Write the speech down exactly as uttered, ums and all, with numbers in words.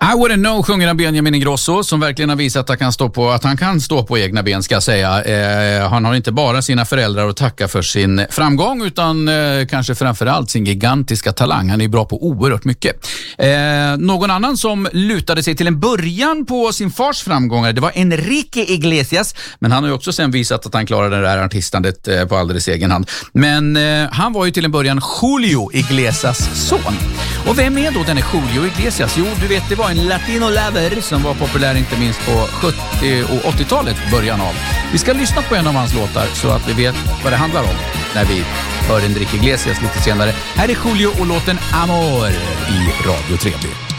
I wouldn't know sjunger Benjamin Ingrosso som verkligen har visat att han kan stå på, att han kan stå på egna ben, ska jag säga. Eh, han har inte bara sina föräldrar att tacka för sin framgång utan eh, kanske framförallt sin gigantiska talang. Han är bra på oerhört mycket. Eh, någon annan som lutade sig till en början på sin fars framgångar, det var Enrique Iglesias, men han har ju också sen visat att han klarar det där artistandet eh, på alldeles egen hand. Men eh, han var ju till en början Julio Iglesias son. Och vem är då denne Julio Iglesias? Jo, du vet, det var en latino-lover som var populär inte minst på sjuttio- och åttiotalet början av. Vi ska lyssna på en av hans låtar så att vi vet vad det handlar om när vi hör Enrique Iglesias lite senare. Här är Julio och låten Amor i Radio Trevlig.